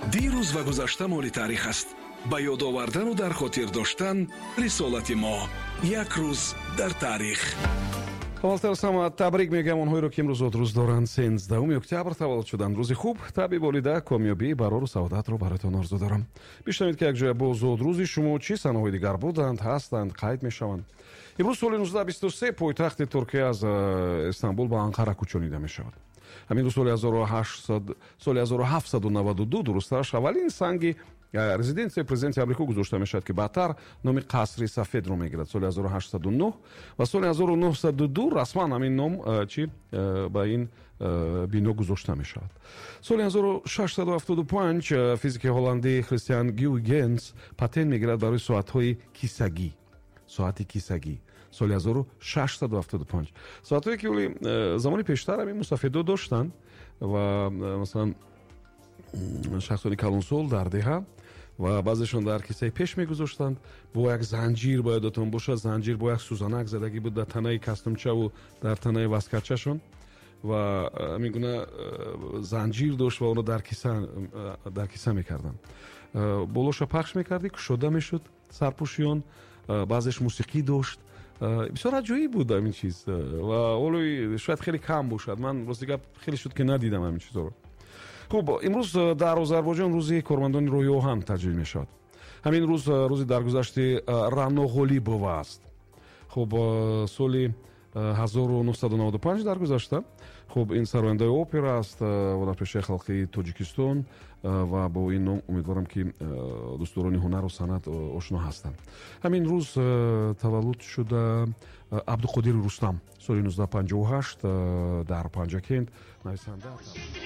дирӯз ва гузашта моли таърих аст. ба ёд овардану дар хотир доштан рисолати мо. як рӯз дар таърих. табрик мегӯям онҳоеро ки имрӯз рӯз доранд 13 октябр таваллуд шуданд. рӯзи хуб, таби волида, камёбӣ, барору саодатро баротон орзу дорам. бишнавед ки якҷоя бо зодрӯзи шумо чӣ санаҳои дигар буданд, ҳастанд, қайд мешаванд. имрӯз соли 1923 пойтахти Туркия аз Истанбул ба Анқара кӯчонида мешавад. ҳамин рӯз соли 1792 дурусттараш аввалин санги резиденсияи президенти амрико гузошта мешавад ки баъдтар номи қасри сафедро мегирад. соли 1809 ва соли 1902 расман ҳамин ном ба ин бино гузошта мешавад. соли 1675 физики ҳолландӣ Христиан Гюйгенс патент мегирад барои соати кисагӣ. соли 1675 соатҳое ки замони пештар ҳамин мусафедо доштанд ва масалан шахсони калонсол дар деҳа ва баъзешон дар кисаи пеш мегузоштанд. бо як занҷир бояд отон бошад, занҷир бо як сӯзанак задагӣ буд дар танаи кастумчаву дар танаи васкачашон ва ҳамин гуна занҷир дошт ва онро дар киса мекарданд. болоша пахш мекардӣ, кушода мешуд сарпӯшиён, баъзеш мусиқӣ дошт. бисёр аҷоиб буд ҳамин чиз ва ҳоло шояд хеле кам бошад. ман рости гап хеле шуд ки надидам ҳамин чизоро. хуб, имрӯз дар Озарбойҷон рӯзи кормандони роҳи оҳан таҷлил мешавад. ҳамин рӯз рӯзи даргузашти Раъно Ғолибова аст. хуб, соли 1995 даргузашта. хуб, ин сарояндаи опера аст, ҳунарпешаи халқи Тоҷикистон ва бо ин ном умедворам ки дӯстдорони ҳунару санъат ошно ҳастанд. ҳамин рӯз таваллуд шуда Абдуқодири Рустам, соли 1958 дар Панҷакент нависанда.